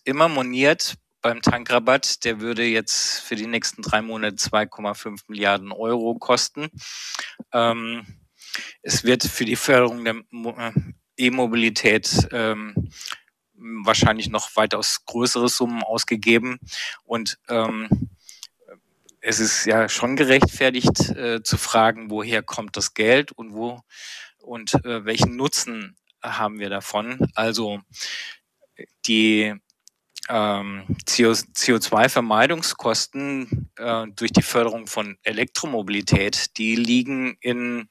immer moniert beim Tankrabatt, der würde jetzt für die nächsten 3 Monate 2,5 Milliarden Euro kosten. Es wird für die Förderung der E-Mobilität wahrscheinlich noch weitaus größere Summen ausgegeben. Und es ist ja schon gerechtfertigt zu fragen, woher kommt das Geld und welchen Nutzen haben wir davon. Also die CO2-Vermeidungskosten durch die Förderung von Elektromobilität, die liegen im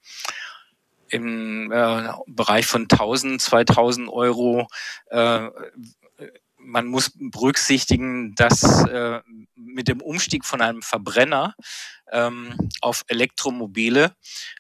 Bereich von 1.000, 2.000 Euro. Man muss berücksichtigen, dass mit dem Umstieg von einem Verbrenner auf Elektromobile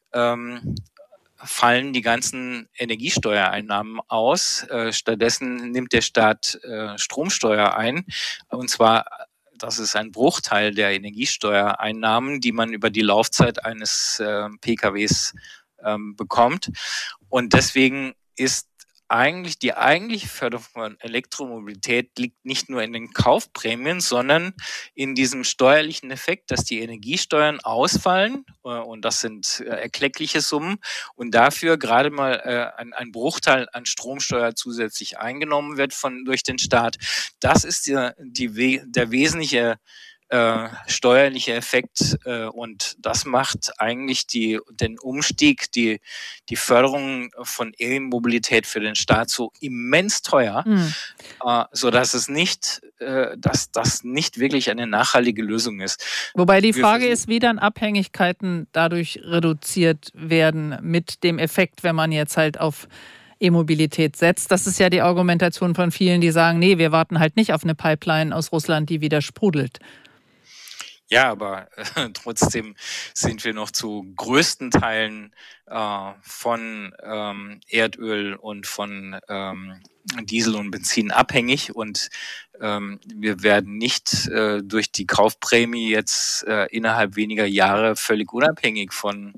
fallen die ganzen Energiesteuereinnahmen aus. Stattdessen nimmt der Staat Stromsteuer ein. Und zwar, das ist ein Bruchteil der Energiesteuereinnahmen, die man über die Laufzeit eines PKWs bekommt. Und deswegen ist die eigentliche Förderung von Elektromobilität liegt nicht nur in den Kaufprämien, sondern in diesem steuerlichen Effekt, dass die Energiesteuern ausfallen, und das sind erkleckliche Summen, und dafür gerade mal ein Bruchteil an Stromsteuer zusätzlich eingenommen wird durch den Staat. Das ist der wesentliche steuerliche Effekt, und das macht eigentlich den Umstieg, die Förderung von E-Mobilität für den Staat so immens teuer, sodass das nicht wirklich eine nachhaltige Lösung ist. Wobei die Frage ist, wie dann Abhängigkeiten dadurch reduziert werden mit dem Effekt, wenn man jetzt halt auf E-Mobilität setzt. Das ist ja die Argumentation von vielen, die sagen, nee, wir warten halt nicht auf eine Pipeline aus Russland, die wieder sprudelt. Ja, aber trotzdem sind wir noch zu größten Teilen von Erdöl und von Diesel und Benzin abhängig, und wir werden nicht durch die Kaufprämie jetzt innerhalb weniger Jahre völlig unabhängig von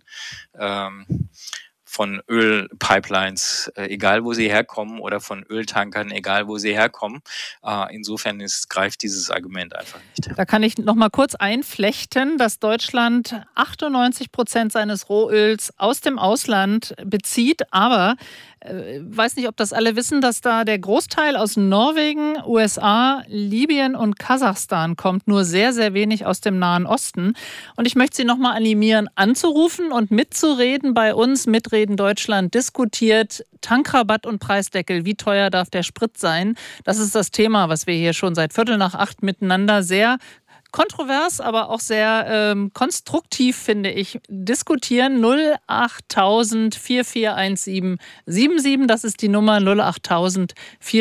Ölpipelines, egal wo sie herkommen, oder von Öltankern, egal wo sie herkommen. Insofern greift dieses Argument einfach nicht. Da kann ich noch mal kurz einflechten, dass Deutschland 98% seines Rohöls aus dem Ausland bezieht, aber weiß nicht, ob das alle wissen, dass da der Großteil aus Norwegen, USA, Libyen und Kasachstan kommt, nur sehr, sehr wenig aus dem Nahen Osten. Und ich möchte Sie noch mal animieren, anzurufen und mitzureden bei uns. Mitreden Deutschland diskutiert Tankrabatt und Preisdeckel. Wie teuer darf der Sprit sein? Das ist das Thema, was wir hier schon seit 7:45 miteinander sehr kontrovers, aber auch sehr konstruktiv, finde ich, diskutieren. 08000 441777, das ist die Nummer 08000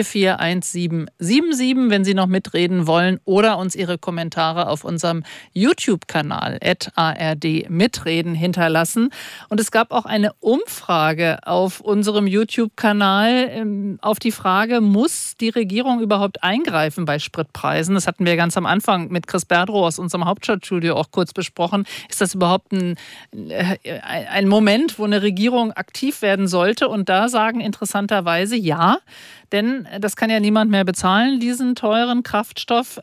441777, wenn Sie noch mitreden wollen oder uns Ihre Kommentare auf unserem YouTube-Kanal @ARD mitreden hinterlassen. Und es gab auch eine Umfrage auf unserem YouTube-Kanal auf die Frage, muss die Regierung überhaupt eingreifen bei Spritpreisen? Das hatten wir ganz am Anfang mit Chris Berdrow aus unserem Hauptstadtstudio auch kurz besprochen. Ist das überhaupt ein Moment, wo eine Regierung aktiv werden sollte? Und da sagen interessanterweise ja, denn das kann ja niemand mehr bezahlen, diesen teuren Kraftstoff.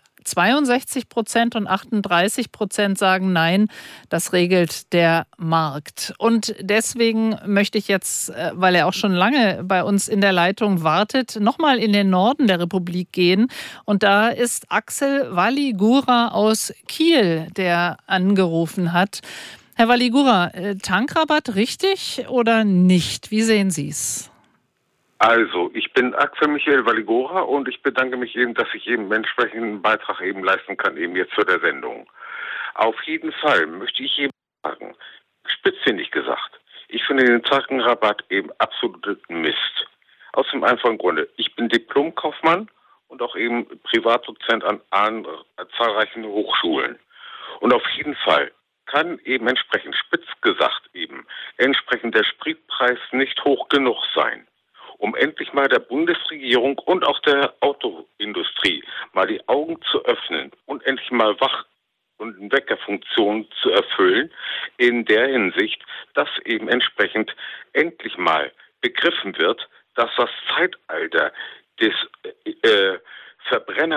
62% und 38% sagen nein, das regelt der Markt. Und deswegen möchte ich jetzt, weil er auch schon lange bei uns in der Leitung wartet, nochmal in den Norden der Republik gehen. Und da ist Axel Waligura aus Kiel, der angerufen hat. Herr Waligura, Tankrabatt richtig oder nicht? Wie sehen Sie es? Also, ich bin Axel Michael Waligura und ich bedanke mich eben, dass ich eben einen entsprechenden Beitrag eben leisten kann, eben jetzt zu der Sendung. Auf jeden Fall möchte ich eben sagen, spitzfindig gesagt, ich finde den Tankrabatt eben absolut Mist. Aus dem einfachen Grunde, ich bin Diplomkaufmann und auch eben Privatdozent an zahlreichen Hochschulen. Und auf jeden Fall kann eben entsprechend, spitz gesagt eben, entsprechend der Spritpreis nicht hoch genug sein, um endlich mal der Bundesregierung und auch der Autoindustrie mal die Augen zu öffnen und endlich mal Wach- und Weckerfunktion zu erfüllen, in der Hinsicht, dass eben entsprechend endlich mal begriffen wird, dass das Zeitalter des Verbrenner